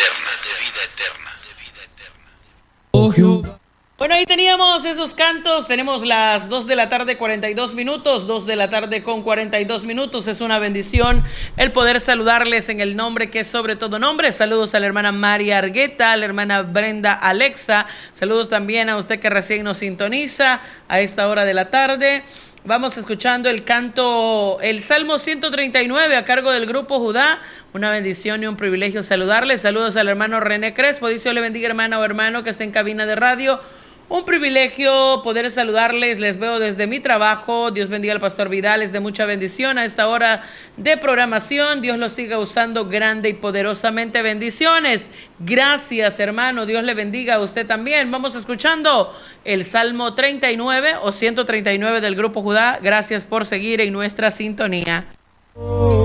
Oh Jehová. Bueno, ahí teníamos esos cantos, tenemos las 2 de la tarde 42 minutos, 2 de la tarde con 42 minutos, es una bendición el poder saludarles en el nombre que es sobre todo nombre. Saludos a la hermana María Argueta, a la hermana Brenda Alexa, saludos también a usted que recién nos sintoniza a esta hora de la tarde. Vamos escuchando el canto, el Salmo 139 a cargo del Grupo Judá. Una bendición y un privilegio saludarles. Saludos al hermano René Crespo. Dios le bendiga, hermana o hermano que está en cabina de radio. Un privilegio poder saludarles, les veo desde mi trabajo. Dios bendiga al pastor Vidal, es de mucha bendición a esta hora de programación. Dios lo siga usando grande y poderosamente. Bendiciones. Gracias, hermano. Dios le bendiga a usted también. Vamos escuchando el Salmo 39 o 139 del Grupo Judá. Gracias por seguir en nuestra sintonía.